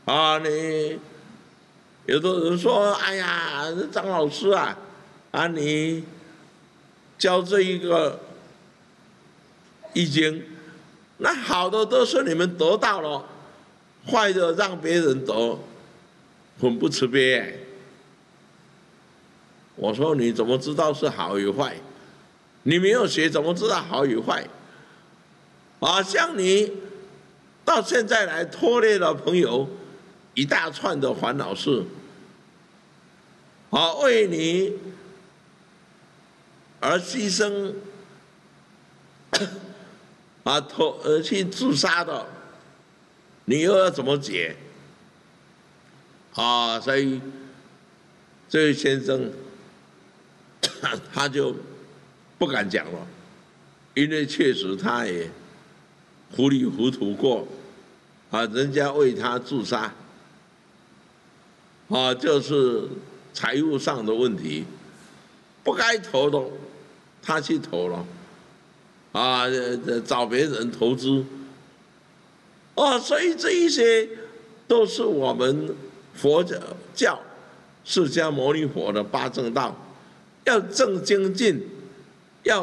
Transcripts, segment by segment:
你有的人说，哎呀，张老师啊，你教这一个易经，那好的都是你们得到了，坏的让别人得，很不慈悲。我说你怎么知道是好与坏？你没有学怎么知道好与坏？像你到现在来拖累了朋友一大串的烦恼事，为你而牺牲，去自杀的，你又要怎么解？所以这位先生他就不敢讲了，因为确实他也糊里糊涂过，人家为他自杀，就是财务上的问题，不该投的他去投了，找别人投资，所以这一些都是我们佛教释迦牟尼佛的八正道，要正精进，要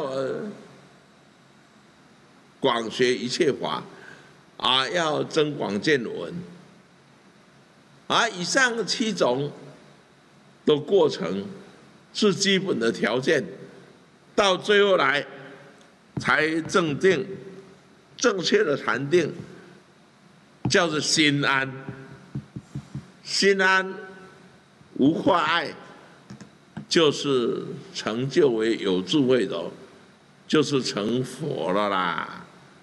广学一切法，要增广见闻，以上7种的过程是基本的条件，到最后来才正定，正确的禅定，叫做心安。心安无挂碍，就是成就为有智慧的，就是成佛了啦。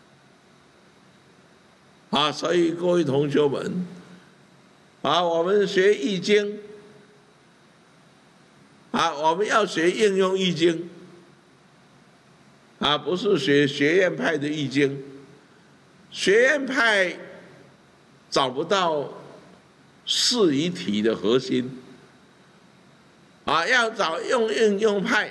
所以各位同学们，我们学易经，我们要学应用易经，不是学院派的易经。学院派找不到事与体的核心，要找应用派，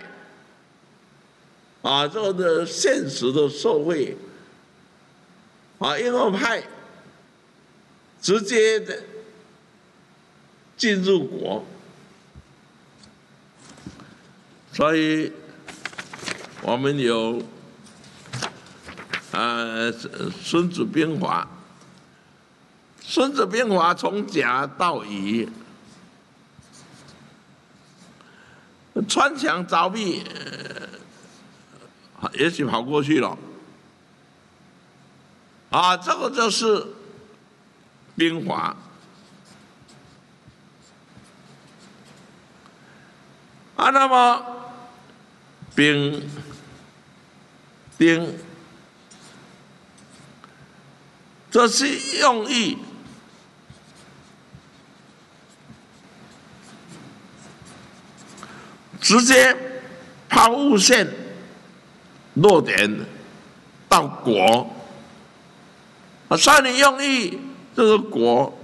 这个现实的社会，应用派直接的进入国，所以我们有孙子兵法。孙子兵法从甲到乙，穿墙凿壁，也许跑过去了，这个就是兵法。那么丙、丁，这是用意。直接抛物线落点到果，所以你用意这个果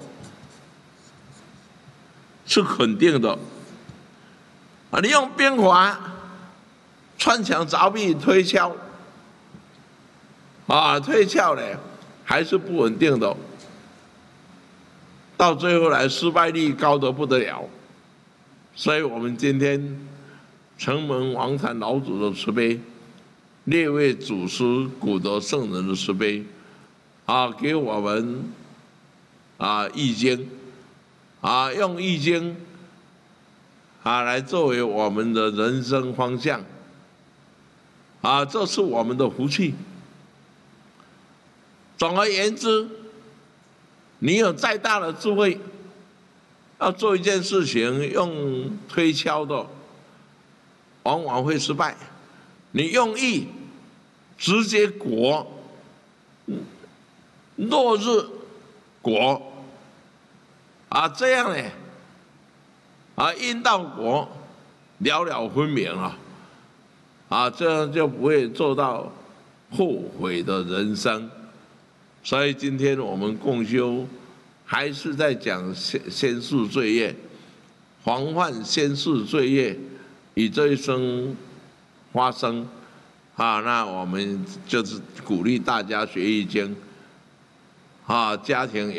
是肯定的，你用兵法穿墙凿壁推敲，推敲呢还是不稳定的，到最后来失败率高得不得了。所以我们今天承蒙王禅老祖的慈悲，列位祖师古德圣人的慈悲，给我们易经，用易经来作为我们的人生方向，这是我们的福气。总而言之，你有再大的智慧，要做一件事情用推敲的，往往会失败。你用意直接果，落日果，这样呢，因到果了了分明了，这样就不会做到后悔的人生。所以今天我们共修还是在讲先世罪业，防范先世罪业以这一生发生，那我们就是鼓励大家学易经，家庭也